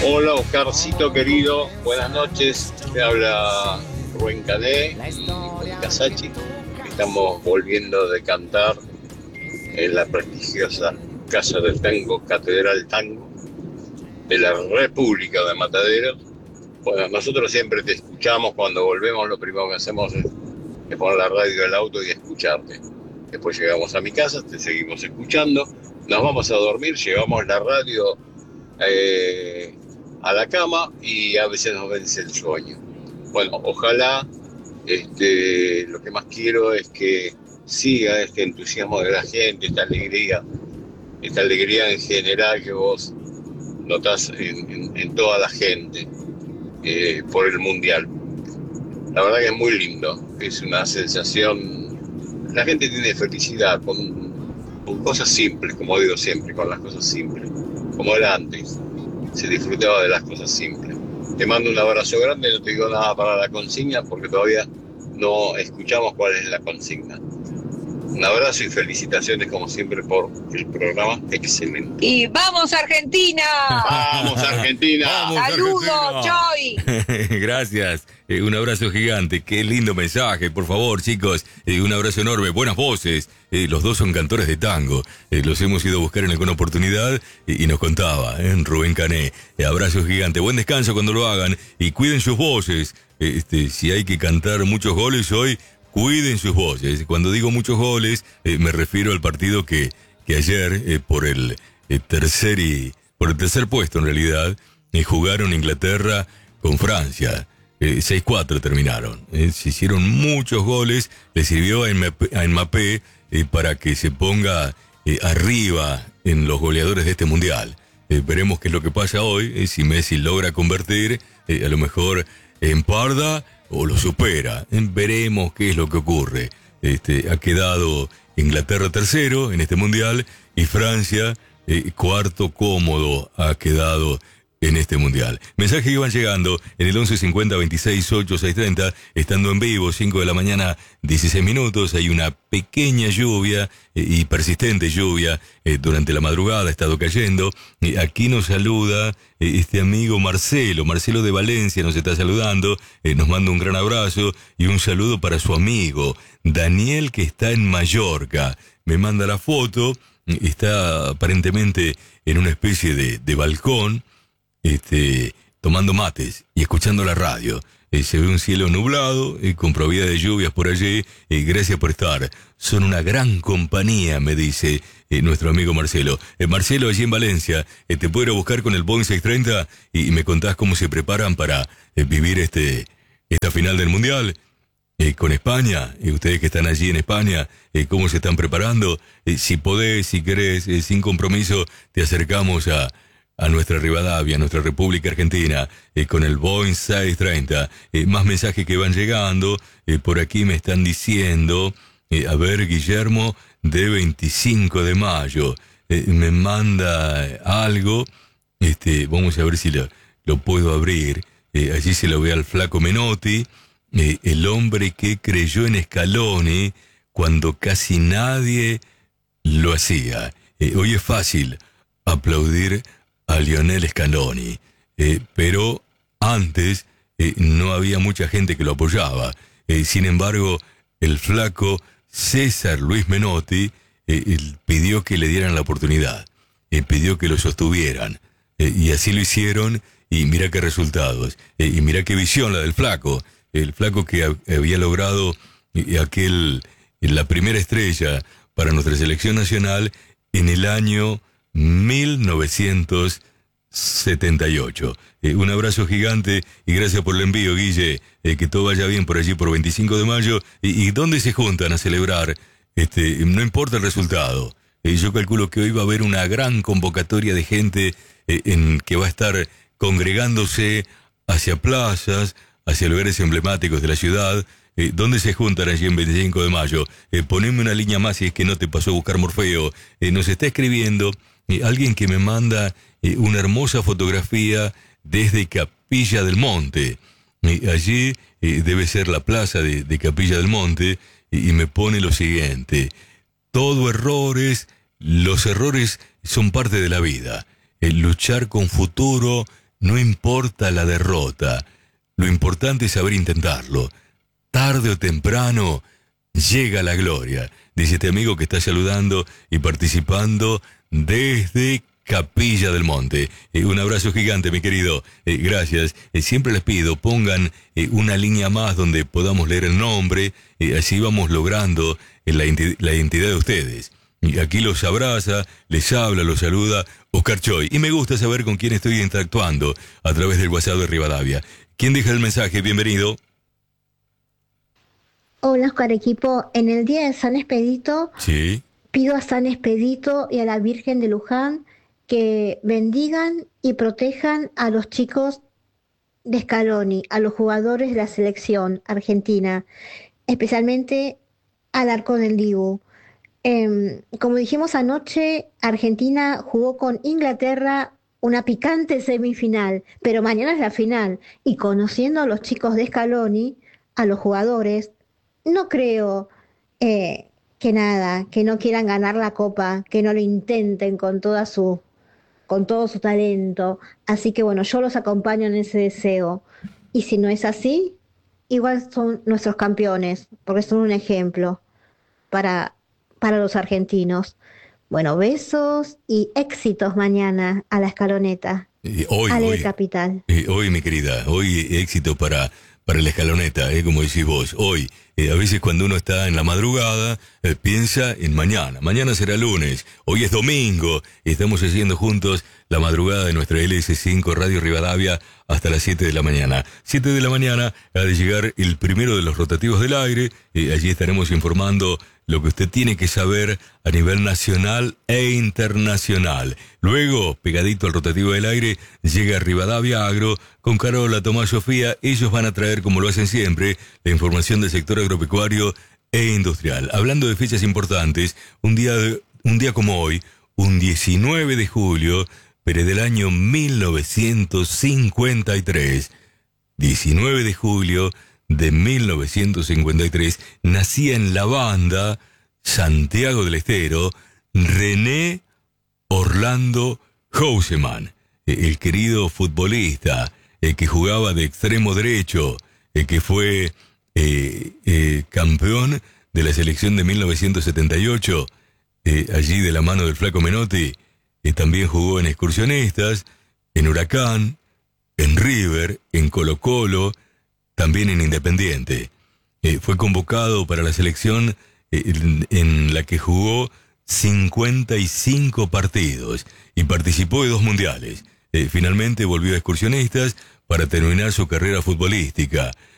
Hola Oscarcito querido, buenas noches. Te habla Rubén Cané y Casachi. Estamos volviendo de cantar en la prestigiosa Casa del Tango, Catedral Tango de la República de Mataderos. Bueno, nosotros siempre te escuchamos cuando volvemos, lo primero que hacemos es poner la radio del auto y escucharte. Después llegamos a mi casa, te seguimos escuchando, nos vamos a dormir, llevamos la radio eh, a la cama y a veces nos vence el sueño. Bueno, ojalá, lo que más quiero es que siga este entusiasmo de la gente, esta alegría en general que vos notás en toda la gente por el Mundial. La verdad que es muy lindo, es una sensación, la gente tiene felicidad con cosas simples, como digo siempre, con las cosas simples, como era antes, se disfrutaba de las cosas simples. Te mando un abrazo grande, no te digo nada para la consigna porque todavía no escuchamos cuál es la consigna. Un abrazo y felicitaciones como siempre por el programa excelente. Y vamos Argentina. ¡Vamos Argentina! ¡Vamos, Saludos, Argentina! Joy. Gracias, un abrazo gigante, qué lindo mensaje, por favor chicos, un abrazo enorme, buenas voces, los dos son cantores de tango, los hemos ido a buscar en alguna oportunidad y nos contaba, Rubén Cané, abrazo gigante, buen descanso cuando lo hagan y cuiden sus voces, si hay que cantar muchos goles hoy, cuiden sus voces. Cuando digo muchos goles, me refiero al partido que ayer, por el tercer puesto en realidad, jugaron Inglaterra con Francia. 6-4 terminaron. Se hicieron muchos goles, le sirvió a Mbappé para que se ponga arriba en los goleadores de este mundial. Veremos qué es lo que pasa hoy, si Messi logra convertir, a lo mejor emparda o lo supera. Veremos qué es lo que ocurre. Ha quedado Inglaterra tercero en este mundial y Francia cuarto cómodo ha quedado en este mundial. Mensajes que van llegando en el 1150 26 8 630, estando en vivo, 5 de la mañana, 16 minutos. Hay una pequeña lluvia y persistente lluvia durante la madrugada, ha estado cayendo. Aquí nos saluda este amigo Marcelo de Valencia nos está saludando, nos manda un gran abrazo y un saludo para su amigo Daniel, que está en Mallorca. Me manda la foto, está aparentemente en una especie de balcón, tomando mates y escuchando la radio. Se ve un cielo nublado, con probabilidad de lluvias por allí. Gracias por estar. Son una gran compañía, me dice nuestro amigo Marcelo. Marcelo, allí en Valencia, te puedo ir a buscar con el Boeing 630 y me contás cómo se preparan para vivir esta final del Mundial con España. Ustedes que están allí en España, cómo se están preparando. Si podés, si querés, sin compromiso, te acercamos a nuestra Rivadavia, a nuestra República Argentina, con el Boeing 630. Más mensajes que van llegando, por aquí me están diciendo, a ver, Guillermo, de 25 de mayo, me manda algo, vamos a ver si lo puedo abrir, allí se lo ve al flaco Menotti, el hombre que creyó en Scaloni cuando casi nadie lo hacía. Hoy es fácil aplaudir a Lionel Scaloni, pero antes no había mucha gente que lo apoyaba. Sin embargo, el flaco César Luis Menotti pidió que le dieran la oportunidad, pidió que lo sostuvieran, y así lo hicieron, y mira qué resultados, y mira qué visión la del flaco, el flaco que había logrado la primera estrella para nuestra selección nacional en el año 1978. Un abrazo gigante y gracias por el envío, Guille. Que todo vaya bien por allí por 25 de mayo. ¿Y dónde se juntan a celebrar? No importa el resultado. Yo calculo que hoy va a haber una gran convocatoria de gente que va a estar congregándose hacia plazas, hacia lugares emblemáticos de la ciudad. ¿Dónde se juntan allí en 25 de mayo? Poneme una línea más si es que no te pasó a buscar Morfeo. Nos está escribiendo alguien que me manda una hermosa fotografía desde Capilla del Monte. Allí debe ser la plaza de Capilla del Monte y me pone lo siguiente: todo errores, los errores son parte de la vida. Luchar con futuro no importa la derrota, lo importante es saber intentarlo. Tarde o temprano llega la gloria, dice este amigo que está saludando y participando desde Capilla del Monte. Un abrazo gigante, mi querido. Gracias. Siempre les pido, pongan una línea más donde podamos leer el nombre, así vamos logrando la identidad de ustedes. Y aquí los abraza, les habla, los saluda Oscar Choy. Y me gusta saber con quién estoy interactuando a través del WhatsApp de Rivadavia. ¿Quién deja el mensaje? Bienvenido. Hola, Oscar, equipo. En el día de San Expedito, Sí. pido a San Expedito y a la Virgen de Luján que bendigan y protejan a los chicos de Scaloni, a los jugadores de la selección argentina, especialmente al arco del Dibu. Como dijimos anoche, Argentina jugó con Inglaterra una picante semifinal, pero mañana es la final. Y conociendo a los chicos de Scaloni, a los jugadores, no creo que no quieran ganar la copa, que no lo intenten con todo su talento. Así que bueno, yo los acompaño en ese deseo. Y si no es así, igual son nuestros campeones, porque son un ejemplo para, para los argentinos. Bueno, besos y éxitos mañana a la Escaloneta. Ale Capital. Hoy, mi querida, hoy éxito para la Escaloneta, como decís vos. Hoy, a veces cuando uno está en la madrugada, piensa en mañana. Mañana será lunes, hoy es domingo, y estamos haciendo juntos la madrugada de nuestra LS5 Radio Rivadavia hasta las 7 de la mañana. 7 de la mañana ha de llegar el primero de los rotativos del aire, allí estaremos informando lo que usted tiene que saber a nivel nacional e internacional. Luego, pegadito al rotativo del aire, llega Rivadavia Agro con Carola, Tomás, Sofía. Ellos van a traer, como lo hacen siempre, la información del sector agropecuario e industrial. Hablando de fechas importantes, un día como hoy, un 19 de julio, pero del año 1953, 19 de julio de 1953, nacía en la Banda, Santiago del Estero, René Orlando Houseman, el querido futbolista, el que jugaba de extremo derecho, el que fue campeón de la selección de 1978, allí de la mano del Flaco Menotti. También jugó en Excursionistas, en Huracán, en River, en Colo-Colo, también en Independiente. Fue convocado para la selección en la que jugó 55 partidos y participó de 2 mundiales. Finalmente volvió a Excursionistas para terminar su carrera futbolística.